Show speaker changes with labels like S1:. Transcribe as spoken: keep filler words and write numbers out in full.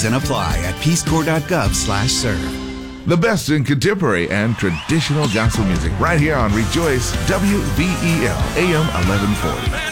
S1: and apply at peacecorps.gov slash serve.
S2: The best in contemporary and traditional gospel music right here on Rejoice W V E L A M eleven forty.